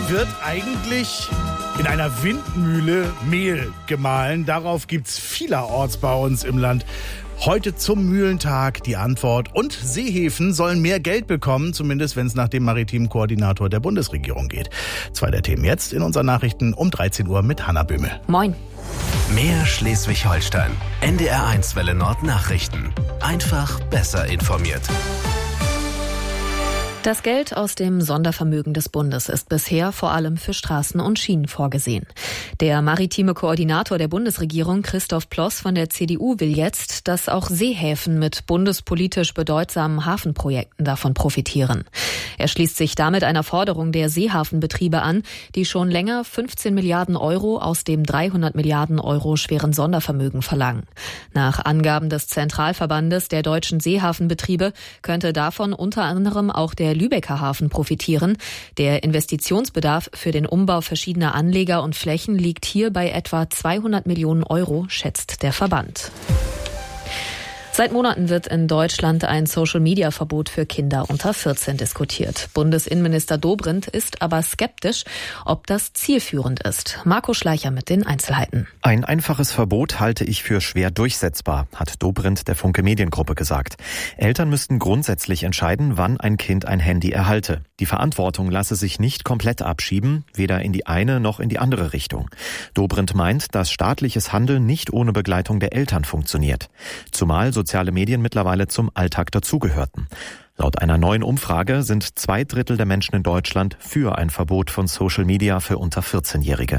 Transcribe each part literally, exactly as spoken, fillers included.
wird eigentlich in einer Windmühle Mehl gemahlen? Darauf gibt's vielerorts bei uns im Land. Heute zum Mühlentag die Antwort. Und Seehäfen sollen mehr Geld bekommen, zumindest wenn es nach dem maritimen Koordinator der Bundesregierung geht. Zwei der Themen jetzt in unseren Nachrichten um dreizehn Uhr mit Hanna Böhme. Moin. Mehr Schleswig-Holstein. N D R eins Welle Nord Nachrichten. Einfach besser informiert. Das Geld aus dem Sondervermögen des Bundes ist bisher vor allem für Straßen und Schienen vorgesehen. Der maritime Koordinator der Bundesregierung, Christoph Ploss von der C D U, will jetzt, dass auch Seehäfen mit bundespolitisch bedeutsamen Hafenprojekten davon profitieren. Er schließt sich damit einer Forderung der Seehafenbetriebe an, die schon länger fünfzehn Milliarden Euro aus dem dreihundert Milliarden Euro schweren Sondervermögen verlangen. Nach Angaben des Zentralverbandes der deutschen Seehafenbetriebe könnte davon unter anderem auch der Lübecker Hafen profitieren. Der Investitionsbedarf für den Umbau verschiedener Anleger und Flächen liegt hier bei etwa zweihundert Millionen Euro, schätzt der Verband. Seit Monaten wird in Deutschland ein Social-Media-Verbot für Kinder unter vierzehn diskutiert. Bundesinnenminister Dobrindt ist aber skeptisch, ob das zielführend ist. Marco Schleicher mit den Einzelheiten. Ein einfaches Verbot halte ich für schwer durchsetzbar, hat Dobrindt der Funke Mediengruppe gesagt. Eltern müssten grundsätzlich entscheiden, wann ein Kind ein Handy erhalte. Die Verantwortung lasse sich nicht komplett abschieben, weder in die eine noch in die andere Richtung. Dobrindt meint, dass staatliches Handeln nicht ohne Begleitung der Eltern funktioniert. Zumal soziale Medien mittlerweile zum Alltag dazugehörten. Laut einer neuen Umfrage sind zwei Drittel der Menschen in Deutschland für ein Verbot von Social Media für unter vierzehnjährige.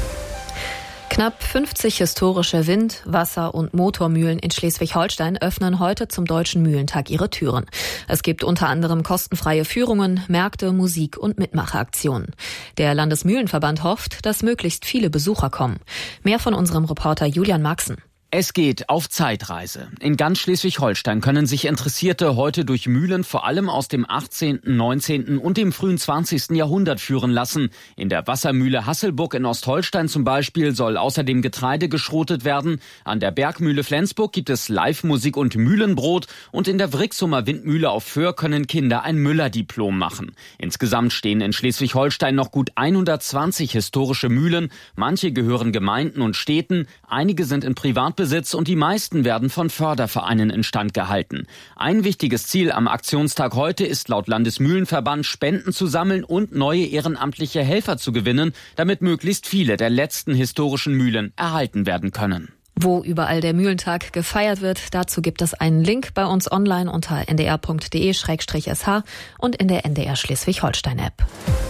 Knapp fünfzig historische Wind-, Wasser- und Motormühlen in Schleswig-Holstein öffnen heute zum Deutschen Mühlentag ihre Türen. Es gibt unter anderem kostenfreie Führungen, Märkte, Musik- und Mitmacheraktionen. Der Landesmühlenverband hofft, dass möglichst viele Besucher kommen. Mehr von unserem Reporter Julian Maxen. Es geht auf Zeitreise. In ganz Schleswig-Holstein können sich Interessierte heute durch Mühlen vor allem aus dem achtzehnten, neunzehnten und dem frühen zwanzigsten Jahrhundert führen lassen. In der Wassermühle Hasselburg in Ostholstein zum Beispiel soll außerdem Getreide geschrotet werden. An der Bergmühle Flensburg gibt es Live-Musik und Mühlenbrot. Und in der Wrixumer Windmühle auf Föhr können Kinder ein Müller-Diplom machen. Insgesamt stehen in Schleswig-Holstein noch gut hundertzwanzig historische Mühlen. Manche gehören Gemeinden und Städten, einige sind in Privatbesitz und die meisten werden von Fördervereinen instand gehalten. Ein wichtiges Ziel am Aktionstag heute ist laut Landesmühlenverband, Spenden zu sammeln und neue ehrenamtliche Helfer zu gewinnen, damit möglichst viele der letzten historischen Mühlen erhalten werden können. Wo überall der Mühlentag gefeiert wird, dazu gibt es einen Link bei uns online unter n d r punkt d e slash s h und in der N D R Schleswig-Holstein-App.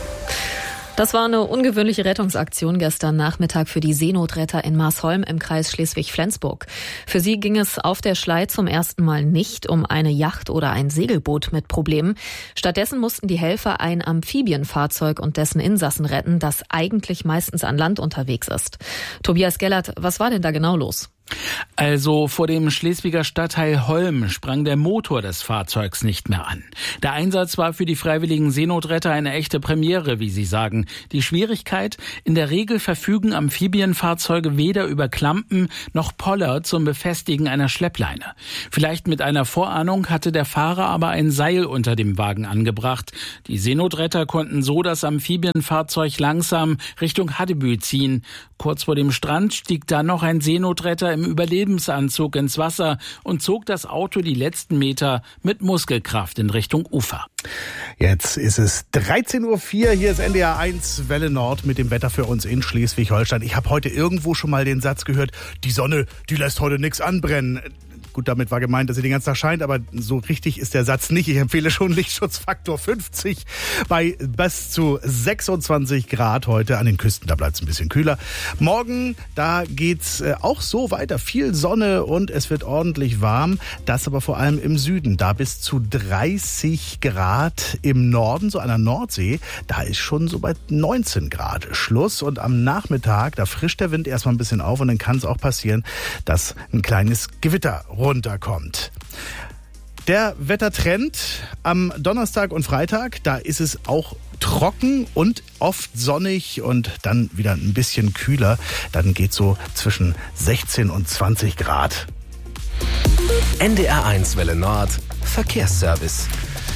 Das war eine ungewöhnliche Rettungsaktion gestern Nachmittag für die Seenotretter in Marsholm im Kreis Schleswig-Flensburg. Für sie ging es auf der Schlei zum ersten Mal nicht um eine Yacht oder ein Segelboot mit Problemen. Stattdessen mussten die Helfer ein Amphibienfahrzeug und dessen Insassen retten, das eigentlich meistens an Land unterwegs ist. Tobias Gellert, was war denn da genau los? Also vor dem Schleswiger Stadtteil Holm sprang der Motor des Fahrzeugs nicht mehr an. Der Einsatz war für die freiwilligen Seenotretter eine echte Premiere, wie sie sagen. Die Schwierigkeit: In der Regel verfügen Amphibienfahrzeuge weder über Klampen noch Poller zum Befestigen einer Schleppleine. Vielleicht mit einer Vorahnung hatte der Fahrer aber ein Seil unter dem Wagen angebracht. Die Seenotretter konnten so das Amphibienfahrzeug langsam Richtung Haddebühl ziehen. Kurz vor dem Strand stieg dann noch ein Seenotretter im Überlebensanzug ins Wasser und zog das Auto die letzten Meter mit Muskelkraft in Richtung Ufer. Jetzt ist es dreizehn Uhr vier, hier ist N D R eins Welle Nord mit dem Wetter für uns in Schleswig-Holstein. Ich habe heute irgendwo schon mal den Satz gehört, die Sonne, die lässt heute nichts anbrennen. Gut, damit war gemeint, dass sie den ganzen Tag scheint, aber so richtig ist der Satz nicht. Ich empfehle schon Lichtschutzfaktor fünfzig bei bis zu sechsundzwanzig Grad heute. An den Küsten, da bleibt es ein bisschen kühler. Morgen, da geht's auch so weiter. Viel Sonne und es wird ordentlich warm. Das aber vor allem im Süden. Da bis zu dreißig Grad im Norden, so an der Nordsee. Da ist schon so bei neunzehn Grad Schluss. Und am Nachmittag, da frischt der Wind erstmal ein bisschen auf und dann kann es auch passieren, dass ein kleines Gewitter runterkommt. Der Wettertrend am Donnerstag und Freitag, da ist es auch trocken und oft sonnig und dann wieder ein bisschen kühler. Dann geht so zwischen sechzehn und zwanzig Grad. N D R eins Welle Nord Verkehrsservice.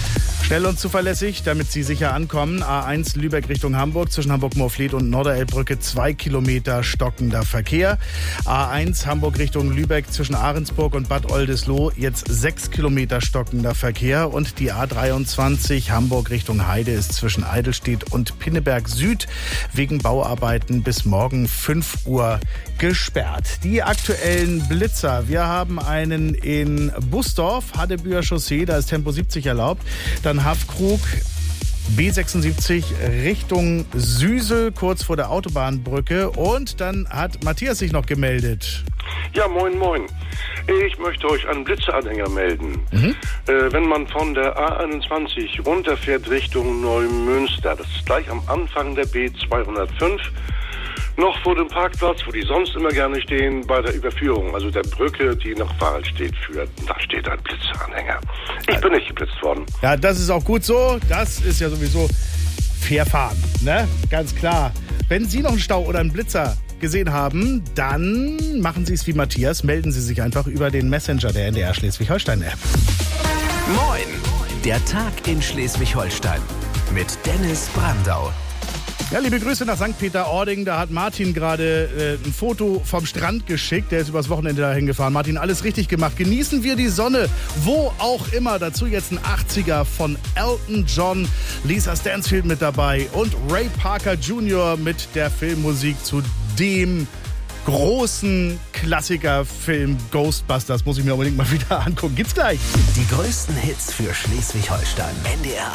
Schnell und zuverlässig, damit Sie sicher ankommen. A eins Lübeck Richtung Hamburg, zwischen Hamburg-Moorfleet und Norderelbbrücke zwei Kilometer stockender Verkehr. A eins Hamburg Richtung Lübeck, zwischen Ahrensburg und Bad Oldesloe jetzt sechs Kilometer stockender Verkehr. Und die A dreiundzwanzig Hamburg Richtung Heide ist zwischen Eidelstedt und Pinneberg Süd wegen Bauarbeiten bis morgen fünf Uhr gesperrt. Die aktuellen Blitzer. Wir haben einen in Busdorf, Haddebüher Chaussee, da ist Tempo siebzig erlaubt. Dann Haffkrug, B sechsundsiebzig Richtung Süsel, kurz vor der Autobahnbrücke. Und dann hat Matthias sich noch gemeldet. Ja, moin, moin. Ich möchte euch einen Blitzeranhänger melden. Mhm. Äh, wenn man von der A einundzwanzig runterfährt Richtung Neumünster, das ist gleich am Anfang der B zweihundertfünf, noch vor dem Parkplatz, wo die sonst immer gerne stehen, bei der Überführung, also der Brücke, die nach Wahlstedt führt. Da steht ein Blitzeranhänger. Ich bin nicht geblitzt worden. Ja, das ist auch gut so. Das ist ja sowieso fair fahren, ne? Ganz klar. Wenn Sie noch einen Stau oder einen Blitzer gesehen haben, dann machen Sie es wie Matthias. Melden Sie sich einfach über den Messenger der N D R Schleswig-Holstein-App. Moin, der Tag in Schleswig-Holstein mit Dennis Brandau. Ja, liebe Grüße nach Sankt Peter-Ording. Da hat Martin gerade äh, ein Foto vom Strand geschickt. Der ist übers Wochenende dahin gefahren. Martin, alles richtig gemacht. Genießen wir die Sonne, wo auch immer. Dazu jetzt ein achtziger von Elton John, Lisa Stansfield mit dabei und Ray Parker Junior mit der Filmmusik zu dem großen Klassikerfilm Ghostbusters. Muss ich mir unbedingt mal wieder angucken. Gibt's gleich. Die größten Hits für Schleswig-Holstein. N D R